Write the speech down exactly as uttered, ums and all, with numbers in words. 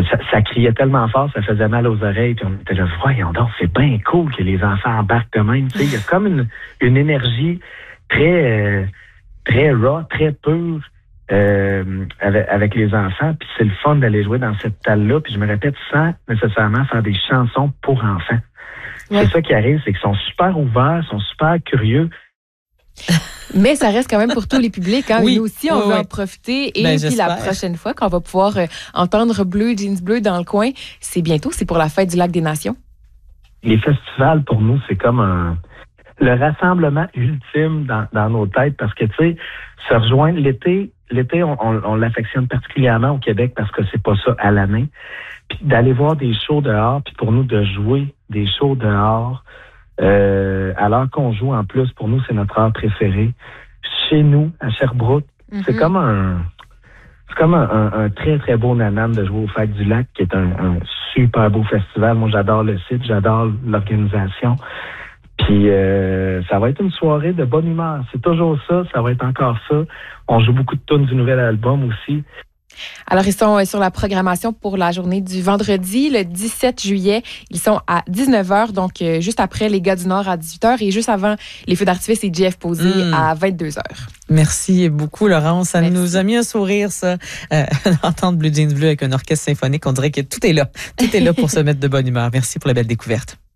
ça, ça criait tellement fort, ça faisait mal aux oreilles, puis on était là, voyons donc, c'est bien cool que les enfants embarquent de même. Il y a comme une, une énergie très, euh, très raw, très pure euh, avec, avec les enfants, puis c'est le fun d'aller jouer dans cette salle-là, puis je me répète, sans nécessairement faire des chansons pour enfants. Ouais. C'est ça qui arrive, c'est qu'ils sont super ouverts, sont super curieux. Mais ça reste quand même pour tous les publics. Hein? Oui, nous aussi, on oui, veut oui. en profiter. Et ben, puis la prochaine fois qu'on va pouvoir euh, entendre Bleu Jeans Bleu dans le coin, c'est bientôt, c'est pour la fête du Lac des Nations. Les festivals, pour nous, c'est comme un, le rassemblement ultime dans, dans nos têtes parce que, tu sais, se rejoindre l'été, l'été, on, on, on l'affectionne particulièrement au Québec parce que c'est pas ça à l'année. Puis d'aller voir des shows dehors, puis pour nous, de jouer des shows dehors, Euh, alors qu'on joue en plus, pour nous, c'est notre art préféré. Chez nous, à Sherbrooke, mm-hmm. c'est comme un c'est comme un, un, un très, très beau nanane de jouer au Fête du Lac, qui est un, un super beau festival. Moi, j'adore le site, j'adore l'organisation. Puis euh, ça va être une soirée de bonne humeur. C'est toujours ça, ça va être encore ça. On joue beaucoup de tunes du nouvel album aussi. Alors, ils sont sur la programmation pour la journée du vendredi, le dix-sept juillet. Ils sont à dix-neuf heures, donc euh, juste après les Gars du Nord à dix-huit heures et juste avant les feux d'artifice et J F Posé mmh. à vingt-deux heures. Merci beaucoup, Laurence. Ça Merci. nous a mis un sourire, ça, euh, d'entendre Bleu Jeans Bleu avec un orchestre symphonique. On dirait que tout est là. Tout est là pour se mettre de bonne humeur. Merci pour la belle découverte.